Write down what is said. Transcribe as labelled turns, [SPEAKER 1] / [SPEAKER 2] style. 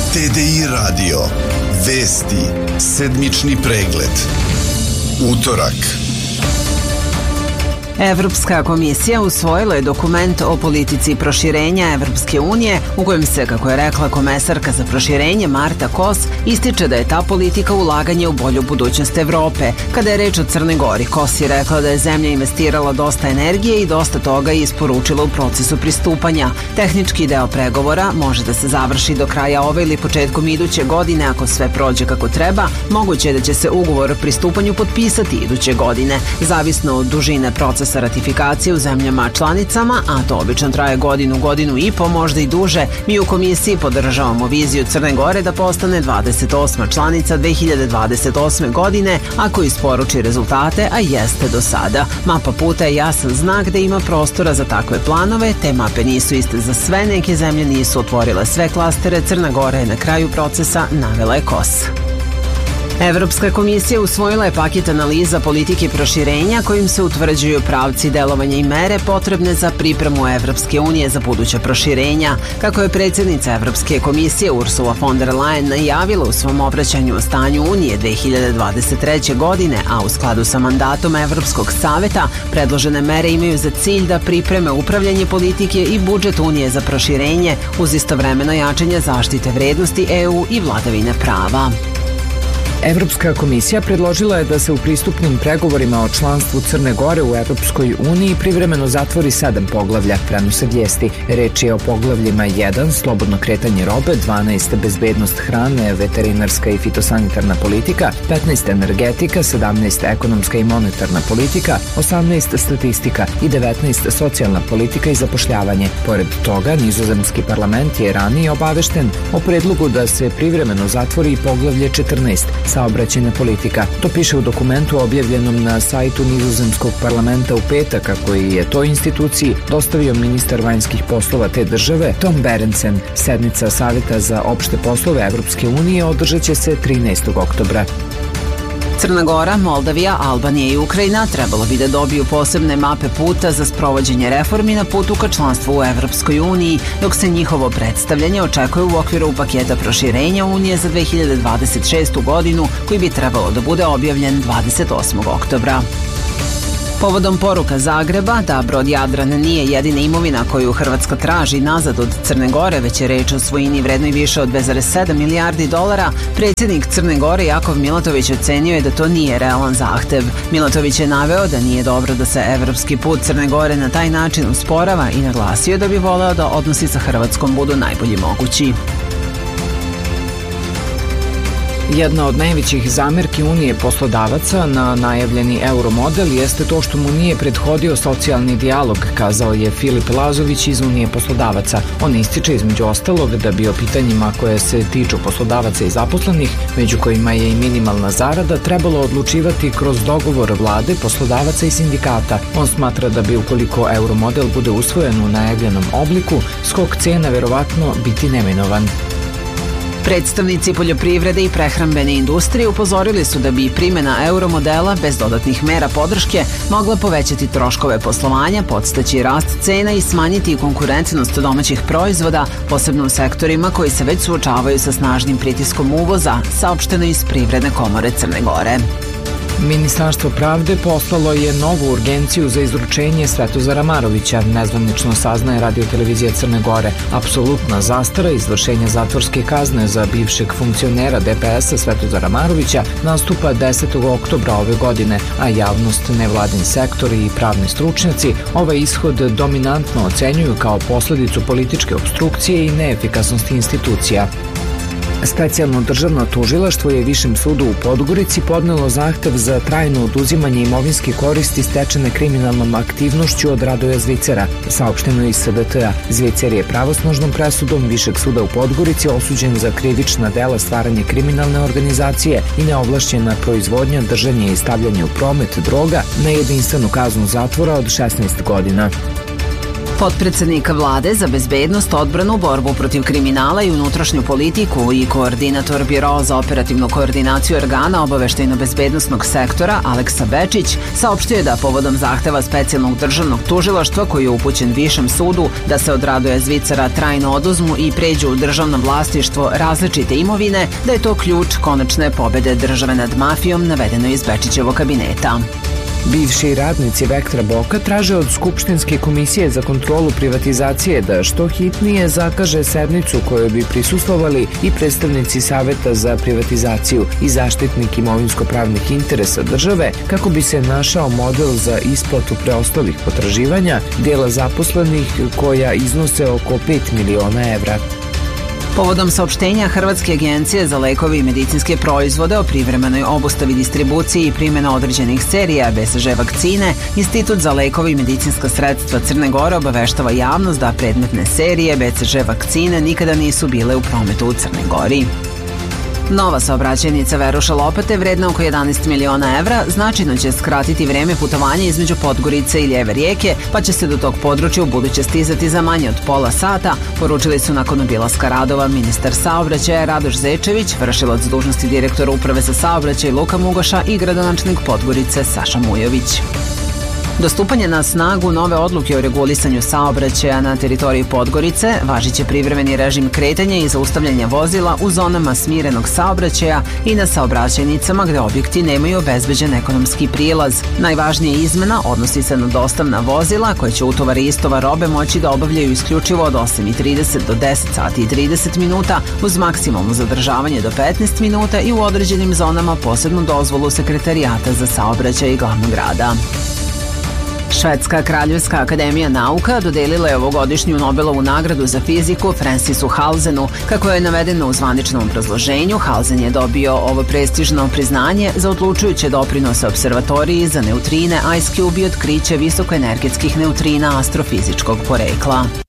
[SPEAKER 1] TDI Radio. Vesti. Sedmični pregled. Utorak.
[SPEAKER 2] Evropska komisija usvojila je dokument o politici proširenja Evropske unije u kojem se, kako je rekla komesarka za proširenje Marta Kos, ističe da je ta politika ulaganje u bolju budućnost Evrope. Kada je reč o Crnoj Gori, Kos je rekla da je zemlja investirala dosta energije i dosta toga isporučila u procesu pristupanja. Tehnički deo pregovora može da se završi do kraja ove ili početkom iduće godine ako sve prođe kako treba. Moguće je da će se ugovor o pristupanju potpisati iduće godine, zavisno od dužine procesa ratifikacije u zemljama članicama, a to obično traje godinu i po, možda i duže. Mi u komisiji podržavamo viziju Crne Gore da postane 28. članica 2028. godine ako isporuči rezultate, a jeste do sada. Mapa puta je jasan znak da ima prostora za takve planove, te mape nisu iste za sve, neke zemlje nisu otvorile sve klastere, Crna Gora je na kraju procesa, navela je Kos. Evropska komisija usvojila je paket analiza politike proširenja kojim se utvrđuju pravci delovanja i mere potrebne za pripremu Evropske unije za buduća proširenja. Kako je predsjednica Evropske komisije Ursula von der Leyen najavila u svom obraćanju o stanju Unije 2023. godine, a u skladu sa mandatom Evropskog saveta, predložene mere imaju za cilj da pripreme upravljanje politike i budžet Unije za proširenje uz istovremeno jačanje zaštite vrednosti EU i vladavine prava.
[SPEAKER 3] Evropska komisija predložila je da se u pristupnim pregovorima o članstvu Crne Gore u Evropskoj uniji privremeno zatvori 7 poglavlja, prenose vijesti. Reč je o poglavljima 1, slobodno kretanje robe, 12, bezbednost hrane, veterinarska i fitosanitarna politika, 15, energetika, 17, ekonomska i monetarna politika, 18, statistika i 19, socijalna politika i zapošljavanje. Pored toga, nizozemski parlament je ranije obavešten o predlogu da se privremeno zatvori i poglavlje 14, saobraćajna politika. To piše u dokumentu objavljenom na sajtu nizozemskog parlamenta u petak, koji je toj instituciji dostavio ministar vanjskih poslova te države Tom Berendsen. Sednica Saveta za opšte poslove Evropske unije održat će se 13. oktobra.
[SPEAKER 2] Crna Gora, Moldavija, Albanija i Ukrajina trebalo bi da dobiju posebne mape puta za sprovođenje reformi na putu ka članstvu u Evropskoj uniji, dok se njihovo predstavljanje očekuje u okviru paketa proširenja Unije za 2026. godinu, koji bi trebalo da bude objavljen 28. oktobra. Povodom poruka Zagreba da brod Jadran nije jedina imovina koju Hrvatska traži nazad od Crne Gore, već je reč o svojini vrednoj više od 2,7 milijardi dolara, predsjednik Crne Gore Jakov Milatović ocenio je da to nije realan zahtev. Milatović je naveo da nije dobro da se evropski put Crne Gore na taj način usporava i naglasio da bi voleo da odnosi sa Hrvatskom budu najbolji mogući.
[SPEAKER 3] Jedna od najvećih zamerki Unije poslodavaca na najavljeni euromodel jeste to što mu nije prethodio socijalni dijalog, kazao je Filip Lazović iz Unije poslodavaca. On ističe između ostalog da bi o pitanjima koje se tiču poslodavaca i zaposlenih, među kojima je i minimalna zarada, trebalo odlučivati kroz dogovor vlade, poslodavaca i sindikata. On smatra da bi ukoliko euromodel bude usvojen u najavljenom obliku, skok cena verovatno biti neminovan.
[SPEAKER 2] Predstavnici poljoprivrede i prehrambene industrije upozorili su da bi primjena euromodela bez dodatnih mera podrške mogla povećati troškove poslovanja, podstaći rast cena i smanjiti konkurentnost domaćih proizvoda, posebno u sektorima koji se već suočavaju sa snažnim pritiskom uvoza, saopšteno iz Privredne komore Crne Gore.
[SPEAKER 3] Ministarstvo pravde poslalo je novu urgenciju za izručenje Svetozara Marovića, nezvanično saznaje Radio-televizija Crne Gore. Apsolutna zastara izvršenja zatvorske kazne za bivšeg funkcionera DPS-a Svetozara Marovića nastupa 10. oktobra ove godine, a javnost, nevladin sektor i pravni stručnjaci ovaj ishod dominantno ocenjuju kao posledicu političke opstrukcije i neefikasnosti institucija. Specijalno državno tužilaštvo je Višem sudu u Podgorici podnelo zahtev za trajno oduzimanje imovinske koristi stečene kriminalnom aktivnošću od Radoja Zvicera, saopšteno iz SDT-a. Zvicer je pravosnažnom presudom Višeg suda u Podgorici osuđen za krivična dela stvaranje kriminalne organizacije i neovlašćena proizvodnja, držanje i stavljanje u promet droga na jedinstvenu kaznu zatvora od 16 godina.
[SPEAKER 2] Potpredsednik vlade za bezbednost, odbranu, borbu protiv kriminala i unutrašnju politiku i koordinator Biroa za operativnu koordinaciju organa obaveštajno-bezbednostnog sektora Aleksa Bečić saopštio je da povodom zahteva specijalnog državnog tužilaštva koji je upućen Višem sudu da se od Radoja Zvicara trajno oduzmu i pređu u državno vlasništvo različite imovine, da je to ključ konačne pobede države nad mafijom, navedeno iz Bečićevog kabineta.
[SPEAKER 3] Bivši radnici Vektra Boka traže od Skupštinske komisije za kontrolu privatizacije da što hitnije zakaže sednicu kojoj bi prisustvovali i predstavnici Saveta za privatizaciju i zaštitnik imovinsko-pravnih interesa države kako bi se našao model za isplatu preostalih potraživanja dela zaposlenih koja iznose oko 5 miliona evra.
[SPEAKER 2] Povodom saopštenja Hrvatske agencije za lekove i medicinske proizvode o privremenoj obustavi distribuciji i primjena određenih serija BCG vakcine, Institut za lekove i medicinska sredstva Crne Gore obaveštava javnost da predmetne serije BCG vakcine nikada nisu bile u prometu u Crnoj Gori. Nova saobraćajnica Veruša Lopate, vredna oko 11 miliona evra, značajno će skratiti vreme putovanja između Podgorice i Ljeve rijeke, pa će se do tog područja u buduće stizati za manje od pola sata, poručili su nakon obilaska radova ministar saobraćaja Radoš Zečević, vršilac dužnosti direktora Uprave za saobraćaj Luka Mugoša i gradonačelnik Podgorice Saša Mujović. Do stupanja na snagu nove odluke o regulisanju saobraćaja na teritoriji Podgorice važiće privremeni režim kretanja i zaustavljanja vozila u zonama smirenog saobraćaja i na saobraćajnicama gde objekti nemaju obezbeđen ekonomski prilaz. Najvažnija izmena odnosi se na dostavna vozila koje će utovar i istovar robe moći da obavljaju isključivo od 8:30 do 10 sati i 30 minuta uz maksimalno zadržavanje do 15 minuta i u određenim zonama posebnu dozvolu Sekretarijata za saobraćaj glavnog grada. Švedska Kraljevska akademija nauka dodelila je ovogodišnju Nobelovu nagradu za fiziku Francisu Halzenu. Kako je navedeno u zvaničnom obrazloženju, Halzen je dobio ovo prestižno priznanje za odlučujuće doprinose observatoriji za neutrine IceCube i otkriće visokoenergetskih neutrina astrofizičkog porekla.